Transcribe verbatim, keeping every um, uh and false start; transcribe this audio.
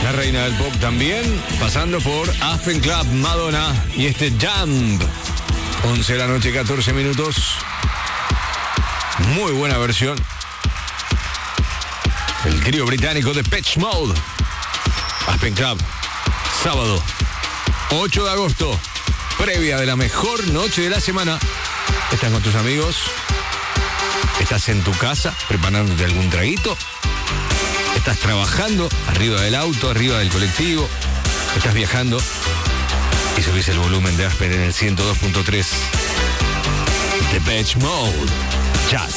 La reina del pop también, pasando por Aspen Club, Madonna y este Jump. once de la noche, catorce minutos. Muy buena versión. El trío británico de Depeche Mode. Aspen Club, sábado, ocho de agosto, previa de la mejor noche de la semana. Estás con tus amigos, estás en tu casa preparándote algún traguito, estás trabajando arriba del auto, arriba del colectivo, estás viajando y subís el volumen de Aspen en el ciento dos punto tres. Depeche Mode, Jazz.